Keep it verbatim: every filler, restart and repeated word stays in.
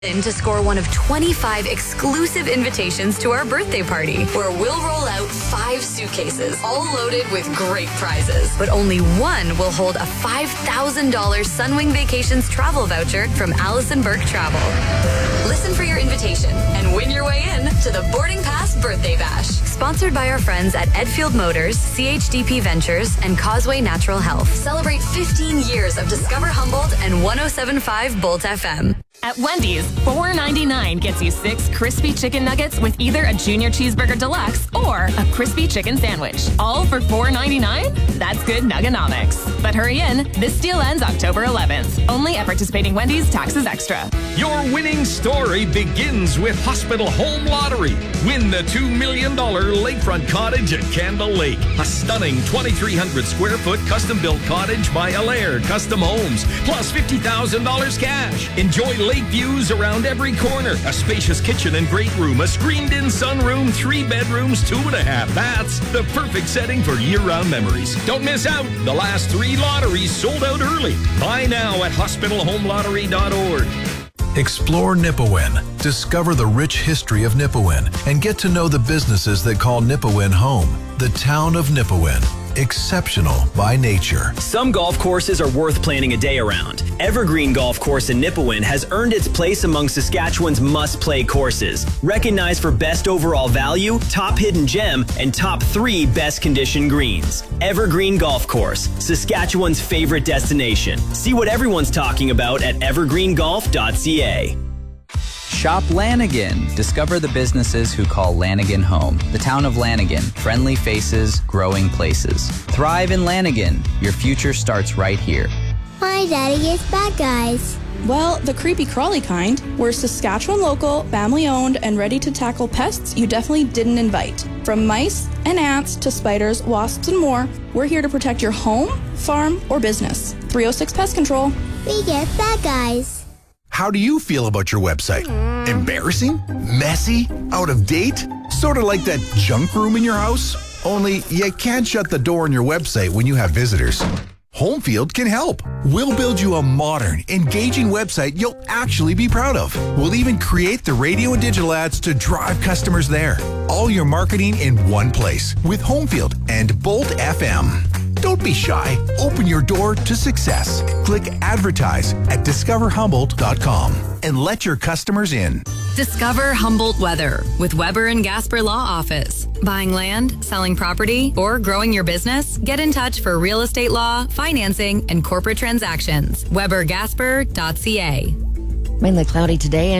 In to score one of twenty-five exclusive invitations to our birthday party, where we'll roll out five suitcases, all loaded with great prizes. But only one will hold a five thousand dollars Sunwing Vacations travel voucher from Allison Burke Travel. Listen for your invitation and win your way in to the Boarding Pass Birthday Bash. Sponsored by our friends at Edfield Motors, C H D P Ventures, and Causeway Natural Health. Celebrate fifteen years of Discover Humboldt and one oh seven point five Bolt F M. At Wendy's, four ninety-nine gets you six crispy chicken nuggets with either a Junior Cheeseburger Deluxe or a crispy chicken sandwich. All for four ninety-nine? That's good nugganomics. But hurry in, this deal ends October eleventh. Only at participating Wendy's, taxes extra. Your winning story begins with Hospital Home Lottery. Win the two million dollars lakefront cottage at Candle Lake. A stunning twenty-three hundred square foot custom-built cottage by Allaire Custom Homes. Plus fifty thousand dollars cash. Enjoy lake views around every corner. A spacious kitchen and great room. A screened-in sunroom. Three bedrooms, two and a half baths. The perfect setting for year-round memories. Don't miss out. The last three lotteries sold out early. Buy now at hospital home lottery dot org. Explore Nipawin. Discover the rich history of Nipawin and get to know the businesses that call Nipawin home. The town of Nipawin. Exceptional by nature. Some golf courses are worth planning a day around. Evergreen Golf Course in Nipawin has earned its place among Saskatchewan's must-play courses. Recognized for best overall value, top hidden gem, and top three best condition greens. Evergreen Golf Course, Saskatchewan's favorite destination. See what everyone's talking about at evergreen golf dot c a. Shop Lanigan. Discover the businesses who call Lanigan home. The town of Lanigan. Friendly faces, growing places. Thrive in Lanigan. Your future starts right here. My daddy is bad guys. Well, the creepy crawly kind. We're Saskatchewan local, family owned, and ready to tackle pests you definitely didn't invite. From mice and ants to spiders, wasps, and more, we're here to protect your home, farm, or business. three oh six Pest Control. We get bad guys. How do you feel about your website? Mm. Embarrassing? Messy? Out of date? Sort of like that junk room in your house? Only you can't shut the door on your website when you have visitors. Homefield can help. We'll build you a modern, engaging website you'll actually be proud of. We'll even create the radio and digital ads to drive customers there. All your marketing in one place with Homefield and Bolt F M. Don't be shy. Open your door to success. Click advertise at discover humboldt dot com and let your customers in. Discover Humboldt Weather with Weber and Gasper Law Office. Buying land, selling property, or growing your business? Get in touch for real estate law, financing, and corporate transactions. weber gasper dot c a. Mainly cloudy today.